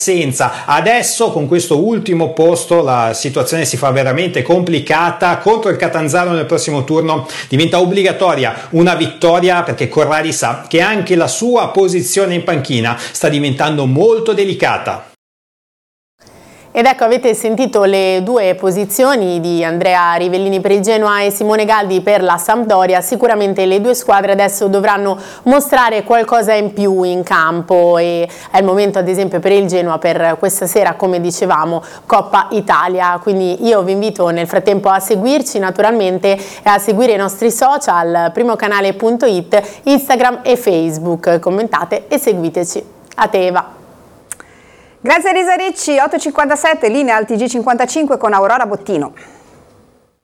Senza. Adesso con questo ultimo posto la situazione si fa veramente complicata. Contro il Catanzaro nel prossimo turno diventa obbligatoria una vittoria, perché Corradi sa che anche la sua posizione in panchina sta diventando molto delicata. Ed ecco, avete sentito le due posizioni di Andrea Rivellini per il Genoa e Simone Galdi per la Sampdoria. Sicuramente le due squadre adesso dovranno mostrare qualcosa in più in campo, e è il momento ad esempio per il Genoa per questa sera, come dicevamo, Coppa Italia. Quindi io vi invito nel frattempo a seguirci naturalmente e a seguire i nostri social, primocanale.it, Instagram e Facebook. Commentate e seguiteci. A te Eva. Grazie a Elisa Ricci, 8.57, linea al TG55 con Aurora Bottino.